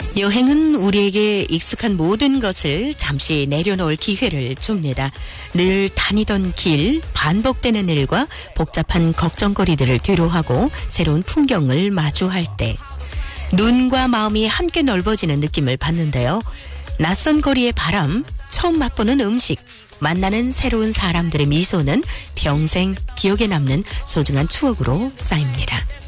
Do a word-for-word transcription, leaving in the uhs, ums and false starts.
여행은 우리에게 익숙한 모든 것을 잠시 내려놓을 기회를 줍니다. 늘 다니던 길, 반복되는 일과 복잡한 걱정거리들을 뒤로하고 새로운 풍경을 마주할 때 눈과 마음이 함께 넓어지는 느낌을 받는데요. 낯선 거리의 바람, 처음 맛보는 음식, 만나는 새로운 사람들의 미소는 평생 기억에 남는 소중한 추억으로 쌓입니다.